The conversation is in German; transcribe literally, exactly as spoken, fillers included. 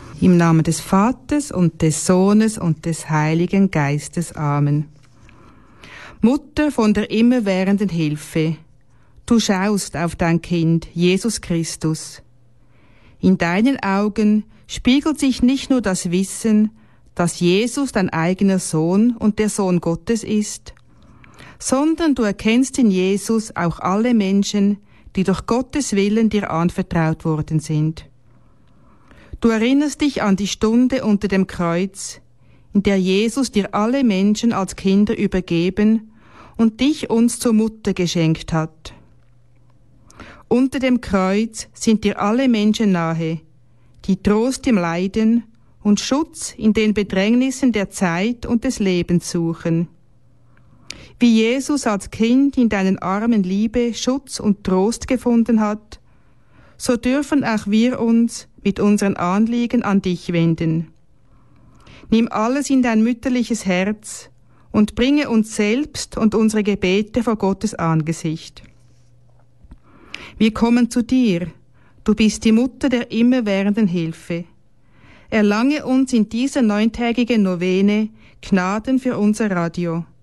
Im Namen des Vaters und des Sohnes und des Heiligen Geistes. Amen. Mutter von der immerwährenden Hilfe, du schaust auf dein Kind, Jesus Christus. In deinen Augen spiegelt sich nicht nur das Wissen, dass Jesus dein eigener Sohn und der Sohn Gottes ist, sondern du erkennst in Jesus auch alle Menschen, die durch Gottes Willen dir anvertraut worden sind. Du erinnerst dich an die Stunde unter dem Kreuz, in der Jesus dir alle Menschen als Kinder übergeben und dich uns zur Mutter geschenkt hat. Unter dem Kreuz sind dir alle Menschen nahe, die Trost im Leiden und Schutz in den Bedrängnissen der Zeit und des Lebens suchen. Wie Jesus als Kind in deinen Armen Liebe, Schutz und Trost gefunden hat, so dürfen auch wir uns mit unseren Anliegen an dich wenden. Nimm alles in dein mütterliches Herz und bringe uns selbst und unsere Gebete vor Gottes Angesicht. Wir kommen zu dir, du bist die Mutter der immerwährenden Hilfe. Erlange uns in dieser neuntägigen Novene Gnaden für unser Radio,